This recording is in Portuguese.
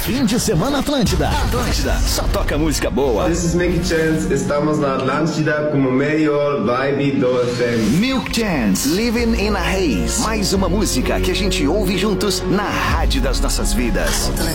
Fim de semana Atlântida. Atlântida, só toca música boa. This is Milk Chance, estamos na Atlântida como melhor vibe do FM. Milk Chance, Living in a Haze. Mais uma música que a gente ouve juntos na rádio das nossas vidas.